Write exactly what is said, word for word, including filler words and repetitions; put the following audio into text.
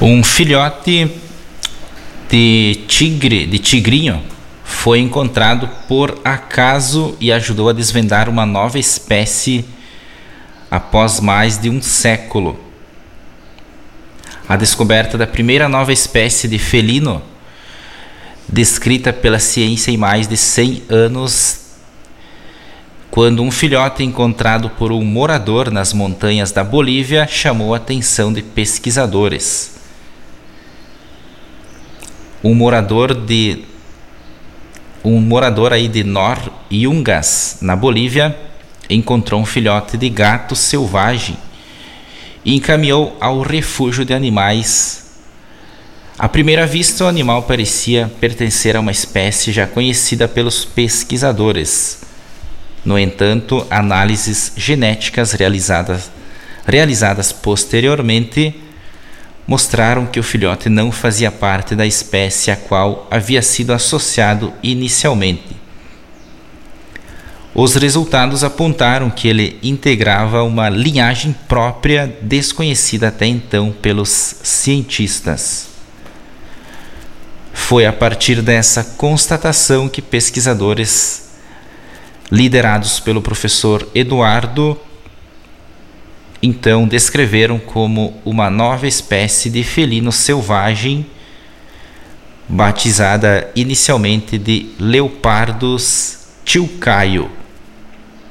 Um filhote de tigre, de tigrinho, foi encontrado por acaso e ajudou a desvendar uma nova espécie após mais de um século. A descoberta da primeira nova espécie de felino, descrita pela ciência em mais de cem anos, quando um filhote encontrado por um morador nas montanhas da Bolívia chamou a atenção de pesquisadores. Um morador de um morador aí de Nor Yungas, na Bolívia, encontrou um filhote de gato selvagem e encaminhou ao refúgio de animais. À primeira vista, o animal parecia pertencer a uma espécie já conhecida pelos pesquisadores. No entanto, análises genéticas realizadas, realizadas posteriormente mostraram que o filhote não fazia parte da espécie a qual havia sido associado inicialmente. Os resultados apontaram que ele integrava uma linhagem própria desconhecida até então pelos cientistas. Foi a partir dessa constatação que pesquisadores, liderados pelo professor Eduardo, então descreveram como uma nova espécie de felino selvagem, batizada inicialmente de Leopardus chilcaio.